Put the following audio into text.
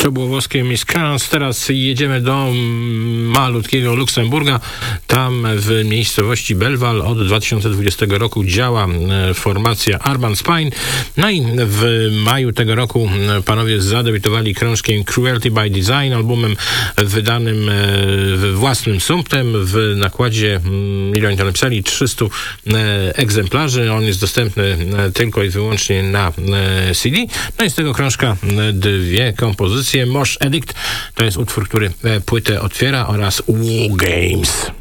To było włoskie Miss Crans. Teraz jedziemy do malutkiego Luksemburga. Tam w miejscowości Belval od 2020 roku działa formacja Urban Spine. No i w maju tego roku panowie zadebiutowali krążkiem Cruelty by Design, albumem wydanym własnym sumptem w nakładzie, ile oni to napisali, 300 egzemplarzy. On jest dostępny tylko i wyłącznie na CD. No i z tego krążka dwie kompozycje. Mosh Edict to jest utwór, który płytę otwiera, oraz War Games.